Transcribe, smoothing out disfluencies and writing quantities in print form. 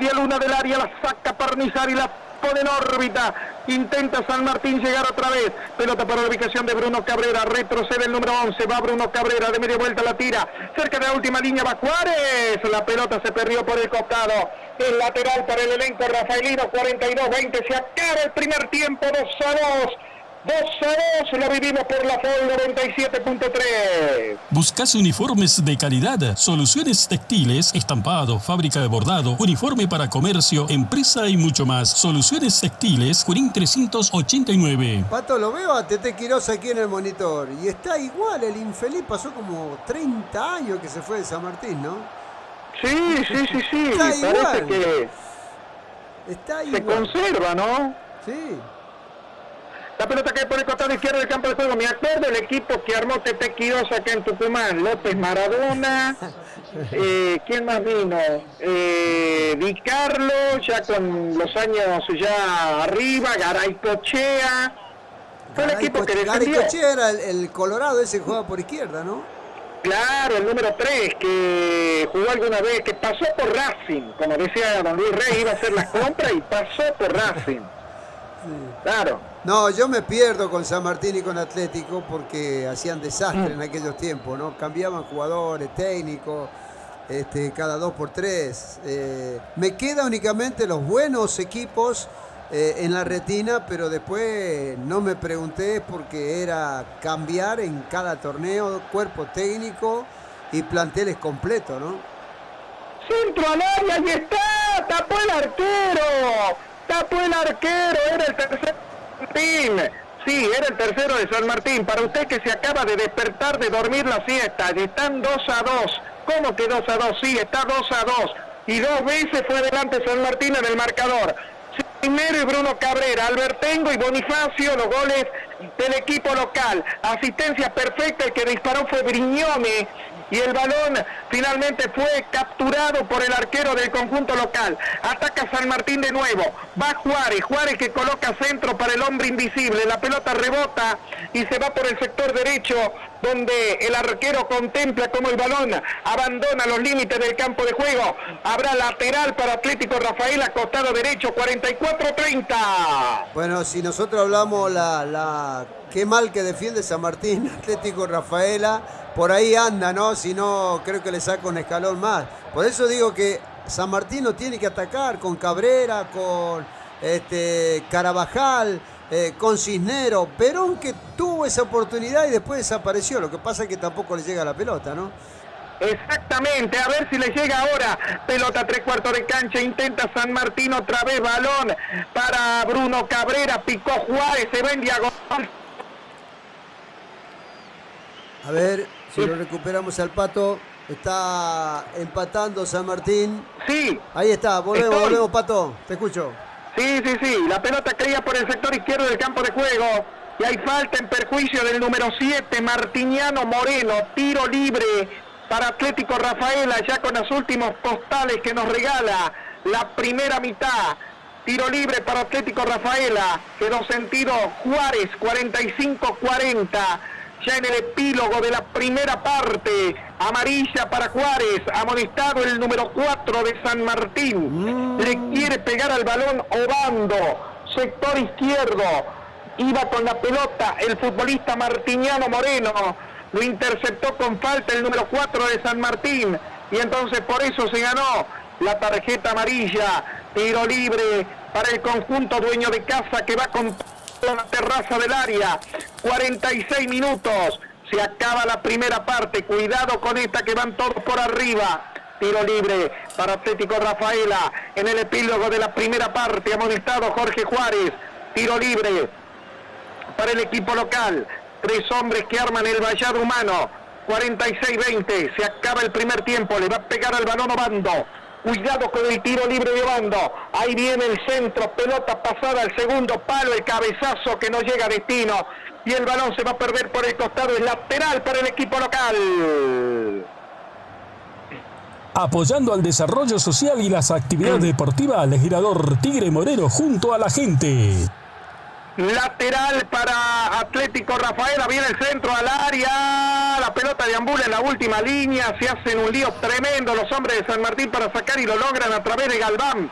media luna del área, la saca Parnizar y la pone en órbita. Intenta San Martín llegar otra vez. Pelota para la ubicación de Bruno Cabrera. Retrocede el número 11. Va Bruno Cabrera. De media vuelta la tira. Cerca de la última línea va Juárez. La pelota se perdió por el costado. El lateral para el elenco rafaelino. 42-20. Se acaba el primer tiempo. 2-2. 2-2, lo vivimos por la FOL 97.3. ¿Buscas uniformes de calidad? Soluciones textiles, estampado, fábrica de bordado, uniforme para comercio, empresa y mucho más. Soluciones textiles, Junín 389. Pato, lo veo a Tete Quiroz aquí en el monitor. Y está igual, el infeliz pasó como 30 años que se fue de San Martín, ¿no? Sí. Está Parece igual. que Está se igual. conserva, ¿no? Sí. La pelota que por el costado izquierdo del campo de juego. Me acuerdo el equipo que armó Tete Quiroz acá en Tucumán. López Maradona. ¿Quién más vino? Di Carlo, ya con los años ya arriba. Garay Cochea. Fue el equipo que Garay defendió. Cochea era el Colorado, ese que jugaba por izquierda, ¿no? Claro, el número 3, que jugó alguna vez, que pasó por Racing. Como decía don Luis Rey, iba a hacer las compras y pasó por Racing. Claro. No, yo me pierdo con San Martín y con Atlético porque hacían desastre en aquellos tiempos, ¿no? Cambiaban jugadores, técnicos, cada 2x3. Me quedan únicamente los buenos equipos en la retina, pero después no me pregunté porque era cambiar en cada torneo, cuerpo técnico y planteles completos, ¿no? Centro al área, y está, tapó el arquero, era el tercer Martín. Sí, era el tercero de San Martín. Para usted que se acaba de despertar de dormir la siesta, y están 2-2. ¿Cómo que 2-2? Sí, está 2-2. Y 2 veces fue adelante San Martín en el marcador. Primero y Bruno Cabrera, Albertengo y Bonifacio, los goles del equipo local. Asistencia perfecta, el que disparó fue Brignone. Y el balón finalmente fue capturado por el arquero del conjunto local. Ataca San Martín de nuevo. Va Juárez que coloca centro para el hombre invisible. La pelota rebota y se va por el sector derecho, donde el arquero contempla cómo el balón abandona los límites del campo de juego. Habrá lateral para Atlético Rafaela, costado derecho, 44-30. Bueno, si nosotros hablamos qué mal que defiende San Martín, Atlético Rafaela, por ahí anda, ¿no? Si no, creo que le saca un escalón más. Por eso digo que San Martín no tiene que atacar con Cabrera, con Carabajal, con Cisnero. Perón, que tuvo esa oportunidad y después desapareció. Lo que pasa es que tampoco le llega la pelota, ¿no? Exactamente, a ver si le llega ahora. Pelota 3/4 de cancha, intenta San Martín otra vez, balón para Bruno Cabrera, picó Juárez, se va en diagonal. A ver si lo recuperamos al Pato. Está empatando San Martín. Sí. Ahí está, volvemos Pato, te escucho. Sí, la pelota caía por el sector izquierdo del campo de juego. Y hay falta en perjuicio del número 7, Martiniano Moreno. Tiro libre para Atlético Rafaela, ya con los últimos postales que nos regala la primera mitad. Tiro libre para Atlético Rafaela, quedó sentido Juárez, 45-40. Ya en el epílogo de la primera parte, amarilla para Juárez, amonestado el número 4 de San Martín. Le quiere pegar al balón Obando, sector izquierdo. Iba con la pelota el futbolista Martiniano Moreno. Lo interceptó con falta el número 4 de San Martín. Y entonces por eso se ganó la tarjeta amarilla. Tiro libre para el conjunto dueño de casa que va con la terraza del área. 46 minutos. Se acaba la primera parte. Cuidado con esta que van todos por arriba. Tiro libre para Atlético Rafaela. En el epílogo de la primera parte. Amonestado Jorge Juárez. Tiro libre para el equipo local. 3 hombres que arman el vallado humano. 46-20. Se acaba el primer tiempo. Le va a pegar al balón Obando. Cuidado con el tiro libre de Obando. Ahí viene el centro. Pelota pasada al segundo palo. El cabezazo que no llega a destino. Y el balón se va a perder por el costado. Es lateral para el equipo local. Apoyando al desarrollo social y las actividades deportivas, legislador Tigre Moreno junto a la gente. Lateral para Atlético Rafaela, viene el centro al área, la pelota deambula en la última línea, se hacen un lío tremendo los hombres de San Martín para sacar y lo logran a través de Galván.